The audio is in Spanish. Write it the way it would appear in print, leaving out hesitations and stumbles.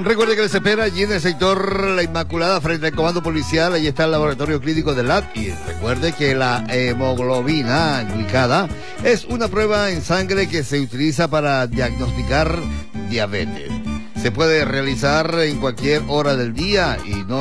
Recuerde que les espera allí en el sector La Inmaculada frente al comando policial. Allí está el laboratorio clínico del LAT. Y recuerde que la hemoglobina glicada es una prueba en sangre que se utiliza para diagnosticar diabetes. Se puede realizar en cualquier hora del día y no